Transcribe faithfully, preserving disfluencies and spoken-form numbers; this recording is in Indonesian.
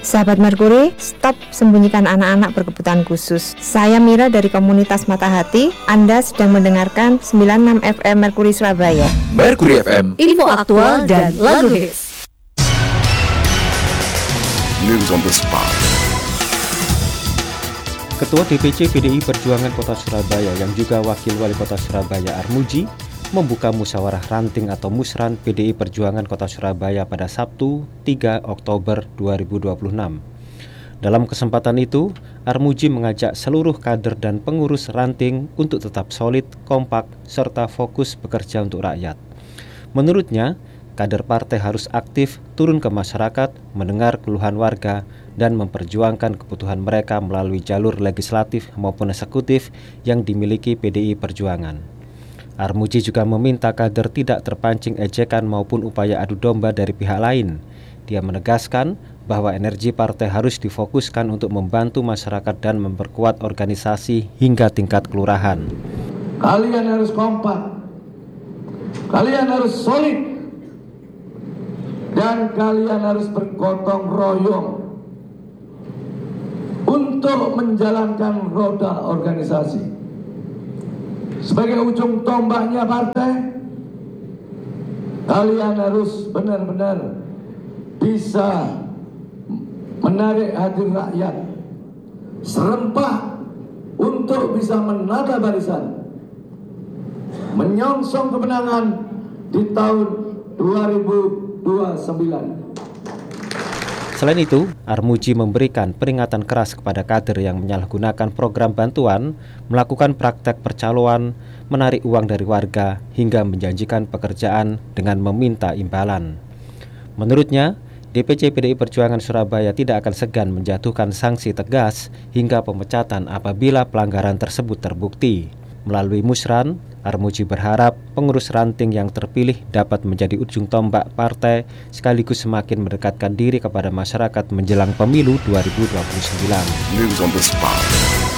Sahabat Merkuri, stop sembunyikan anak-anak berkebutuhan khusus. Saya Mira dari komunitas Mata Hati. Anda sedang mendengarkan sembilan puluh enam F M Merkuri Surabaya. Merkuri F M, info aktual dan lagu hits. News on the spot. Ketua D P C P D I Perjuangan Kota Surabaya yang juga Wakil Wali Kota Surabaya Armuji membuka musyawarah ranting atau musran P D I Perjuangan Kota Surabaya pada Sabtu tiga Oktober dua ribu dua puluh enam. Dalam kesempatan itu, Armuji mengajak seluruh kader dan pengurus ranting untuk tetap solid, kompak, serta fokus bekerja untuk rakyat. Menurutnya, kader partai harus aktif turun ke masyarakat, mendengar keluhan warga, dan memperjuangkan kebutuhan mereka melalui jalur legislatif maupun eksekutif yang dimiliki P D I Perjuangan. Armuji juga meminta kader tidak terpancing ejekan maupun upaya adu domba dari pihak lain. Dia menegaskan bahwa energi partai harus difokuskan untuk membantu masyarakat dan memperkuat organisasi hingga tingkat kelurahan. Kalian harus kompak, kalian harus solid, dan kalian harus bergotong royong untuk menjalankan roda organisasi. Sebagai ujung tombaknya partai, kalian harus benar-benar bisa menarik hati rakyat serempak untuk bisa menata barisan, menyongsong kemenangan di tahun dua ribu dua puluh sembilan. Selain itu, Armuji memberikan peringatan keras kepada kader yang menyalahgunakan program bantuan, melakukan praktek percaloan, menarik uang dari warga, hingga menjanjikan pekerjaan dengan meminta imbalan. Menurutnya, D P C P D I Perjuangan Surabaya tidak akan segan menjatuhkan sanksi tegas hingga pemecatan apabila pelanggaran tersebut terbukti. Melalui musran, Armuji berharap pengurus ranting yang terpilih dapat menjadi ujung tombak partai sekaligus semakin mendekatkan diri kepada masyarakat menjelang pemilu dua ribu dua puluh sembilan. News on the spot.